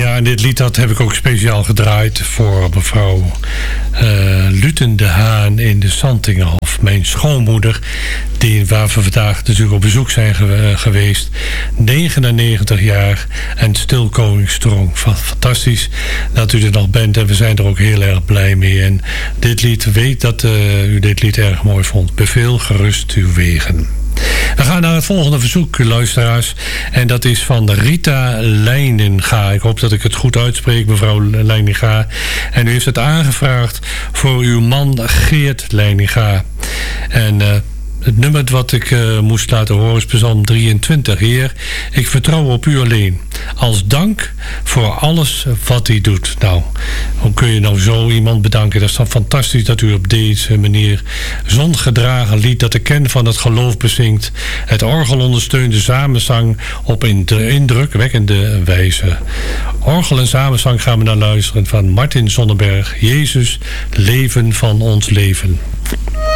Ja, en dit lied dat heb ik ook speciaal gedraaid voor mevrouw Luten de Haan in de Santingenhof. Mijn schoonmoeder, waar we vandaag natuurlijk op bezoek zijn geweest. 99 jaar en stil koningstroon. Fantastisch dat u er nog bent en we zijn er ook heel erg blij mee. En dit lied, weet dat u dit lied erg mooi vond. Beveel gerust uw wegen. We gaan naar het volgende verzoek, luisteraars. En dat is van Rita Leininga. Ik hoop dat ik het goed uitspreek, mevrouw Leininga. En u heeft het aangevraagd voor uw man Geert Leininga. En het nummer wat ik moest laten horen is Psalm 23. Heer, ik vertrouw op u alleen. Als dank voor alles wat hij doet. Nou, hoe kun je nou zo iemand bedanken? Dat is dan fantastisch dat u op deze manier zo'n gedragen lied dat ik ken van het geloof bezingt. Het orgel ondersteunt de samenzang op indrukwekkende wijze. Orgel en samenzang gaan we naar luisteren van Martin Sonnenberg. Jezus, leven van ons leven.